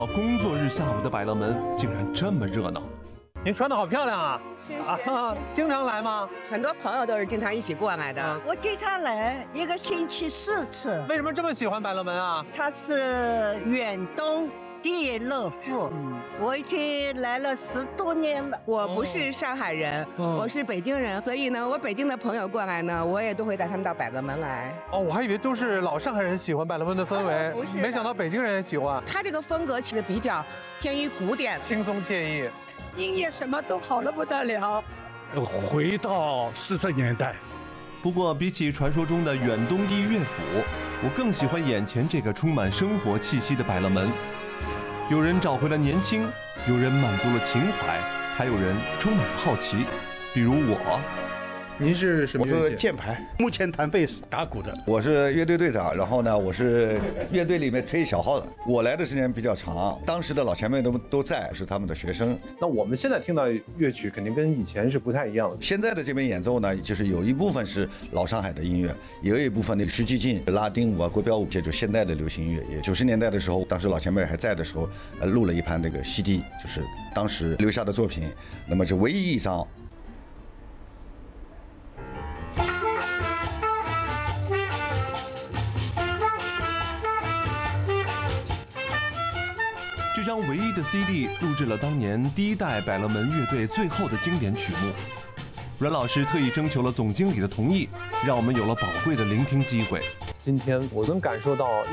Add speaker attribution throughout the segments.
Speaker 1: 工作日下午的百乐门竟然这么热闹。
Speaker 2: 您穿的好漂亮啊！
Speaker 3: 谢谢。
Speaker 2: 经常来吗？
Speaker 3: 很多朋友都是经常一起过来的。
Speaker 4: 我经常来，1个星期4次。
Speaker 2: 为什么这么喜欢百乐门啊？
Speaker 4: 它是远东第一乐府，我已经来了10多年了。
Speaker 3: 我不是上海人，我是北京人，所以呢，我北京的朋友过来呢，我也都会带他们到百乐门来。
Speaker 2: 哦，我还以为都是老上海人喜欢百乐门的氛围，
Speaker 3: 不是，
Speaker 2: 没想到北京人也喜欢。
Speaker 3: 它这个风格其实比较偏于古典，
Speaker 2: 轻松惬意。
Speaker 4: 音乐什么都好得不得了。
Speaker 5: 回到40年代。
Speaker 1: 不过，比起传说中的远东第一乐府，我更喜欢眼前这个充满生活气息的百乐门。有人找回了年轻，有人满足了情怀，还有人充满了好奇，比如我。
Speaker 2: 您是什么乐器？
Speaker 6: 我是键盘，
Speaker 5: 目前弹贝斯、打鼓的。
Speaker 6: 我是乐队队长，然后呢，我是乐队里面吹小号的。我来的时间比较长，当时的老前辈都在，是他们的学生。
Speaker 2: 那我们现在听到乐曲肯定跟以前是不太一样的。
Speaker 6: 现在的这边演奏呢，就是有一部分是老上海的音乐，也有一部分的徐继进、拉丁舞啊、国标舞，这就是现代的流行音乐。也90年代的时候，当时老前辈还在的时候，录了一盘那个 CD， 就是当时留下的作品。那么是唯一一张。
Speaker 1: 这张唯一的 CD 录制了当年第1代百乐门乐队最后的经典曲目。阮老师特意征求了总经理的同意，让我们有了宝贵的聆听机会。
Speaker 2: 今天我能感受到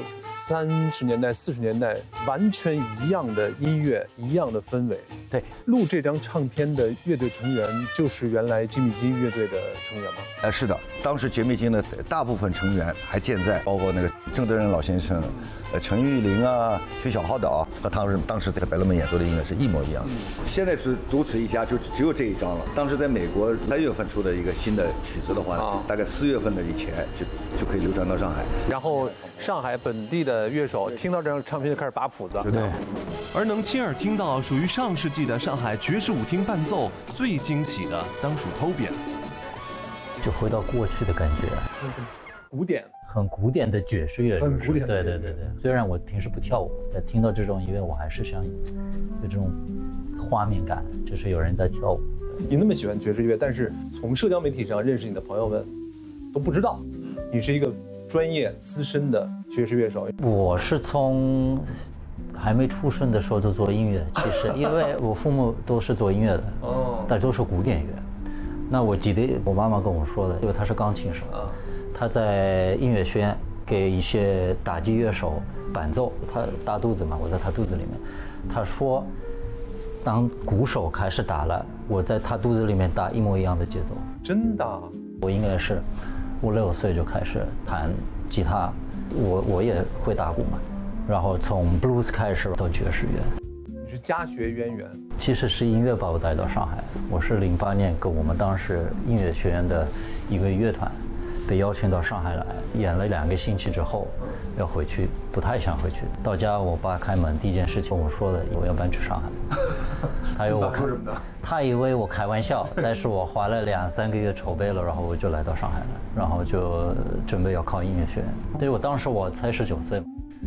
Speaker 2: 1930年代、40年代完全一样的音乐，一样的氛围。
Speaker 7: 对，
Speaker 2: 录这张唱片的乐队成员就是原来吉米金乐队的成员吗？
Speaker 6: 是的，当时杰米金的大部分成员还健在，包括那个郑德仁老先生、陈玉玲啊、崔小浩的啊，和他们当时在百乐门演奏的音乐是一模一样的。现在是独此一家，就只有这一张了。当时在美国3月份出的一个新的曲子的话，大概4月份的以前就可以流传到上海。
Speaker 2: 然后上海本地的乐手听到这张唱片就开始把谱子。
Speaker 6: 对。
Speaker 1: 而能亲耳听到属于上世纪的上海爵士舞厅伴奏，最惊喜的当属 Tobias。
Speaker 7: 就回到过去的感觉，
Speaker 2: 古典，
Speaker 7: 很古典的爵士乐，
Speaker 2: 很古典。
Speaker 7: 对。虽然我平时不跳舞，但听到这种音乐，我还是想有这种画面感，就是有人在跳舞。
Speaker 2: 你那么喜欢爵士乐，但是从社交媒体上认识你的朋友们都不知道你是一个专业资深的爵士乐手。
Speaker 7: 我是从还没出生的时候就做音乐，其实因为我父母都是做音乐的，但都是古典乐。那我记得我妈妈跟我说的，因为她是钢琴手，她在音乐学院给一些打击乐手伴奏，她大肚子嘛，我在她肚子里面，她说，当鼓手开始打了，我在她肚子里面打一模一样的节奏。
Speaker 2: 真的？
Speaker 7: 我应该是5、6岁就开始弹吉他，我也会打鼓嘛，然后从 blues 开始到爵士乐。
Speaker 2: 你是家学渊源？
Speaker 7: 其实是音乐把我带到上海。我是08年跟我们当时音乐学院的一个乐团被邀请到上海来，演了2个星期之后要回去，不太想回去。到家我爸开门第一件事情跟我说的，我要搬去上海。他以为我开玩笑，但是我花了2、3个月筹备了，然后我就来到上海了，然后就准备要考音乐学院。对，我当时我才19岁。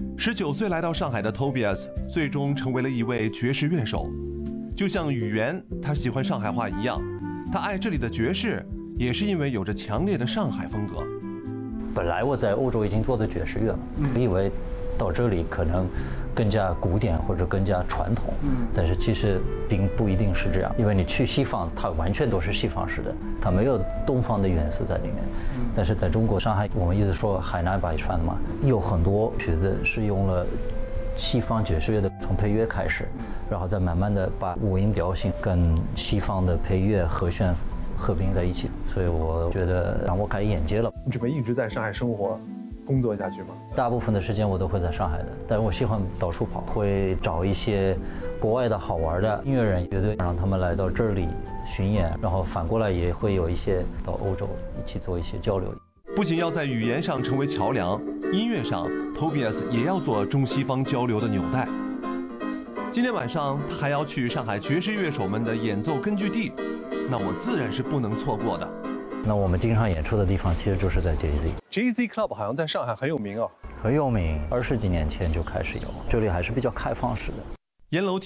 Speaker 1: 19岁来到上海的 Tobias 最终成为了一位爵士乐手，就像语言他喜欢上海话一样，他爱这里的爵士也是因为有着强烈的上海风格。
Speaker 7: 本来我在欧洲已经做的爵士乐了，以为到这里可能更加古典或者更加传统，但是其实并不一定是这样，因为你去西方，它完全都是西方式的，它没有东方的元素在里面。但是在中国上海，我们一直说海纳百川嘛，有很多曲子是用了西方爵士乐的，从配乐开始，然后再慢慢的把五音调性跟西方的配乐和弦合并在一起，所以我觉得让我开眼界了。
Speaker 2: 你准备一直在上海生活工作下去吗？
Speaker 7: 大部分的时间我都会在上海的，但是我喜欢到处跑，会找一些国外的好玩的音乐人乐队，让他们来到这里巡演，然后反过来也会有一些到欧洲一起做一些交流。
Speaker 1: 不仅要在语言上成为桥梁，音乐上 Tobias 也要做中西方交流的纽带。今天晚上他还要去上海爵士乐手们的演奏根据地，那我自然是不能错过的。
Speaker 7: 那我们经常演出的地方其实就是在 JZ
Speaker 2: Club 好像在上海很有名啊。
Speaker 7: 很有名，20几年前就开始有，这里还是比较开放式的。
Speaker 1: 沿楼